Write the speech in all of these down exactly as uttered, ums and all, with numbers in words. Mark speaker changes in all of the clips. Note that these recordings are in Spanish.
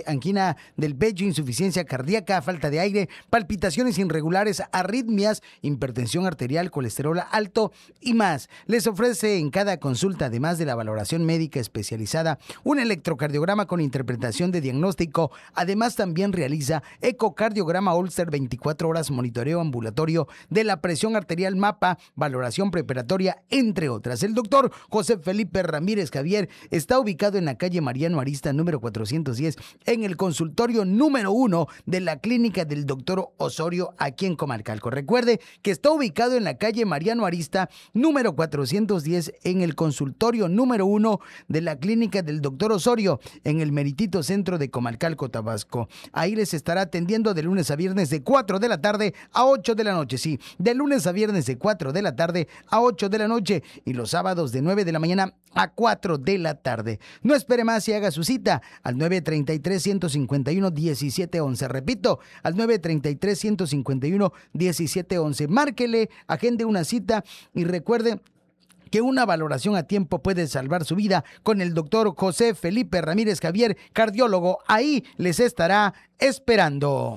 Speaker 1: angina del pecho, insuficiencia cardíaca, falta de aire, palpitaciones irregulares, arritmias, hipertensión arterial, colesterol alto y más. Les ofrece en cada consulta, además de la valoración médica especializada, un electrocardiograma con interpretación de diagnóstico. Además, también realiza ecocardiograma Holter veinticuatro horas, monitoreo ambulatorio de la presión arterial, mapa, valoración preparatoria, entre otras. El doctor José Felipe Ramírez Javier está ubicado en la calle Mariano Arista, número cuatrocientos diez, en el consultorio número uno de la clínica del doctor Osorio, aquí en Comalcalco. Recuerde que está ubicado en la calle Mariano Arista, número cuatrocientos diez, en el consultorio número uno de la clínica del doctor Osorio, en el meritito centro de Comalcalco, Tabasco. Ahí les estará atendiendo de lunes a viernes de cuatro de la tarde a ocho de la noche. Sí, de lunes a viernes de cuatro de la tarde a ocho de la noche y los sábados de nueve de la mañana a cuatro de la tarde. No espere más y haga su cita al nueve treinta y tres, ciento cincuenta y uno, diecisiete once. Repito, al nueve treinta y tres, ciento cincuenta y uno, diecisiete once. Márquele, agende una cita y recuerde que una valoración a tiempo puede salvar su vida con el doctor José Felipe Ramírez Javier, cardiólogo. Ahí les estará esperando.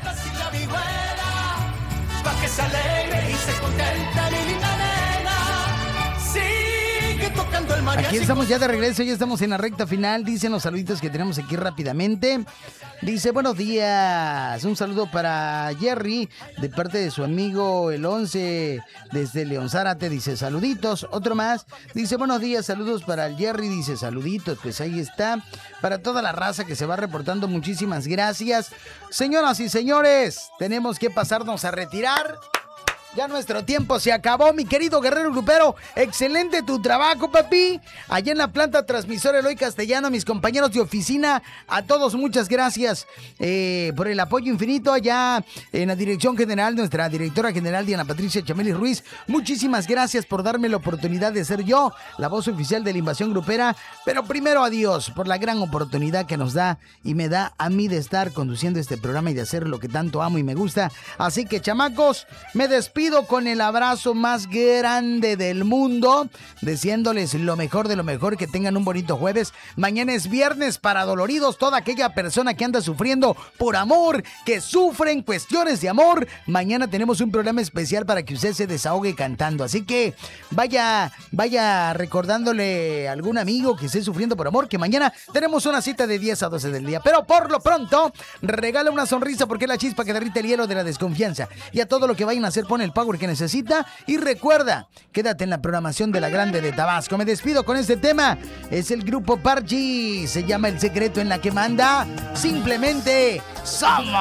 Speaker 1: Aquí estamos ya de regreso, ya estamos en la recta final. Dicen los saluditos que tenemos aquí rápidamente. Dice, buenos días, un saludo para Jerry de parte de su amigo el once desde León Zárate, dice saluditos. Otro más, dice buenos días, saludos para el Jerry, dice saluditos. Pues ahí está, para toda la raza que se va reportando, muchísimas gracias. Señoras y señores, tenemos que pasarnos a retirar. Ya nuestro tiempo se acabó, mi querido guerrero grupero. Excelente tu trabajo, papi. Allá en la planta transmisora Eloy Castellano, mis compañeros de oficina, a todos muchas gracias eh, por el apoyo infinito. Allá en la dirección general, nuestra directora general Diana Patricia Chameli Ruiz, muchísimas gracias por darme la oportunidad de ser yo la voz oficial de la Invasión Grupera. Pero primero a Dios por la gran oportunidad que nos da y me da a mí de estar conduciendo este programa y de hacer lo que tanto amo y me gusta. Así que, chamacos, me despido con el abrazo más grande del mundo, deseándoles lo mejor de lo mejor, que tengan un bonito jueves. Mañana es viernes para doloridos, toda aquella persona que anda sufriendo por amor, que sufre en cuestiones de amor. Mañana tenemos un programa especial para que usted se desahogue cantando, así que vaya, vaya recordándole a algún amigo que esté sufriendo por amor, que mañana tenemos una cita de diez a doce del día. Pero por lo pronto, regala una sonrisa, porque es la chispa que derrite el hielo de la desconfianza. Y a todo lo que vayan a hacer, pone el power que necesita. Y recuerda, quédate en la programación de la Grande de Tabasco. Me despido con este tema. Es el grupo Parchi. Se llama El Secreto en la que manda. Simplemente somos.